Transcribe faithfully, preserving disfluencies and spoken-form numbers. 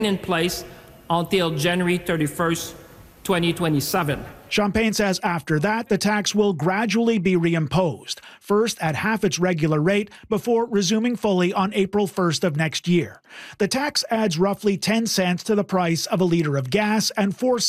in place until January thirty-first, twenty twenty-seven. Champagne says after that, the tax will gradually be reimposed, first at half its regular rate before resuming fully on April first of next year. The tax adds roughly ten cents to the price of a liter of gas and four